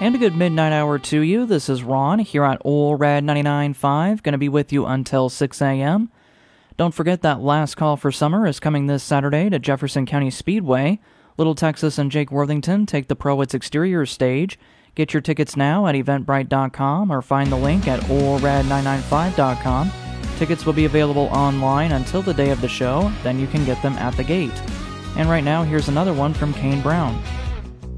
And a good midnight hour to you. This is Ron here at Ole Rad 99.5. Going to be with you until 6 a.m. Don't forget that Last Call for Summer is coming this Saturday to Jefferson County Speedway. Little Texas and Jake Worthington take the Pro Its Exterior stage. Get your tickets now at eventbrite.com or find the link at olrad995.com. Tickets will be available online until the day of the show, then you can get them at the gate. And right now, here's another one from Kane Brown.